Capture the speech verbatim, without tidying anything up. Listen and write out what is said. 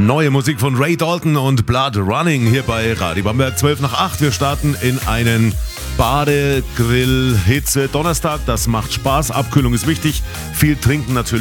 Neue Musik von Ray Dalton und Blood Running hier bei Radio Bamberg. zwölf nach acht. Wir starten in einen Badegrill-Hitze-Donnerstag. Das macht Spaß. Abkühlung ist wichtig. Viel trinken natürlich.